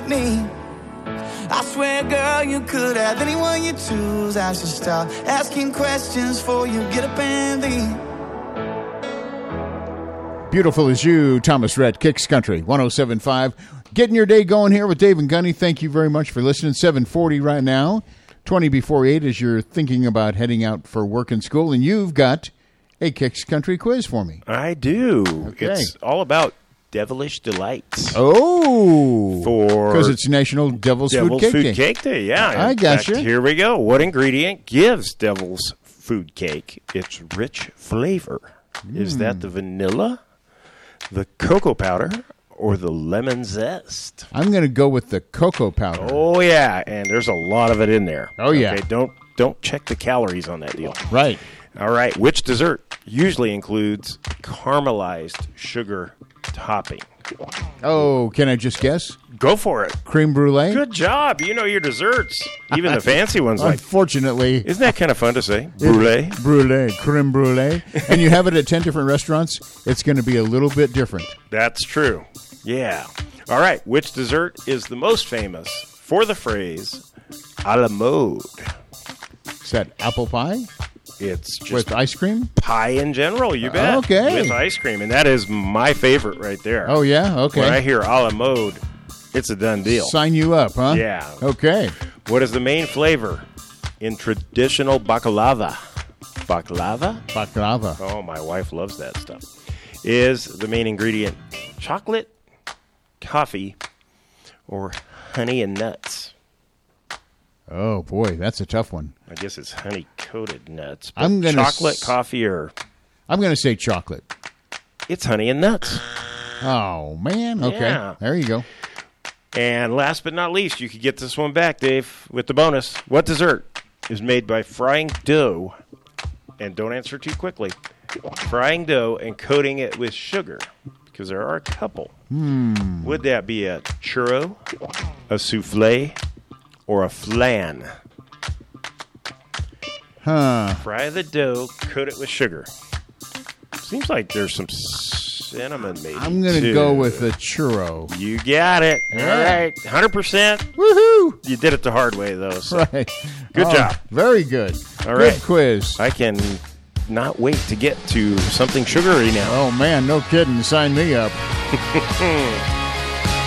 me. I swear, girl, you could have anyone you choose. I should stop asking questions before you get up and leave. Beautiful as you, Thomas Rhett, Kicks Country, 107.5. Getting your day going here with Dave and Gunny. Thank you very much for listening. 7:40 right now, 20 before 8 as you're thinking about heading out for work and school. And you've got a Kicks Country quiz for me. I do. Okay. It's all about devilish delights. Oh. For because it's National Devil's Food Cake Day. Yeah. I In gotcha. fact, here we go. What ingredient gives Devil's Food Cake its rich flavor? Is that the vanilla, the cocoa powder, or the lemon zest? I'm going to go with the cocoa powder. Oh, yeah, and there's a lot of it in there. Oh, yeah. Okay, don't check the calories on that deal. Right. All right, which dessert usually includes caramelized sugar topping? Oh, can I just guess? Go for it. Creme brulee? Good job. You know your desserts, even the fancy ones. Like, Unfortunately. isn't that kind of fun to say? Brulee. Brulee, creme brulee. And you have it at 10 different restaurants, it's going to be a little bit different. That's true. Yeah. All right, which dessert is the most famous for the phrase a la mode? Is that apple pie? It's just With ice cream? pie in general, you bet. Okay. With ice cream, and that is my favorite right there. Oh, yeah? Okay. When I hear a la mode, it's a done deal. Sign you up, huh? Yeah. Okay. What is the main flavor in traditional baklava? Baklava? Baklava. Oh, my wife loves that stuff. Is the main ingredient chocolate, coffee, or honey and nuts? Oh, boy, that's a tough one. I guess it's honey-coated nuts. But I'm gonna chocolate, coffee, or... I'm going to say chocolate. It's honey and nuts. Oh, man. Okay. Yeah. There you go. And last but not least, you could get this one back, Dave, with the bonus. What dessert is made by frying dough, and don't answer too quickly, frying dough and coating it with sugar? Because there are a couple. Would that be a churro, a souffle, or a flan? Fry the dough, coat it with sugar. Seems like there's some cinnamon maybe. I'm going to go with the churro. You got it. Yeah. All right. 100%. Woohoo! You did it the hard way, though. So. Right. Good job. Very good. All Good right. quiz. I can not wait to get to something sugary now. Oh, man, no kidding. Sign me up.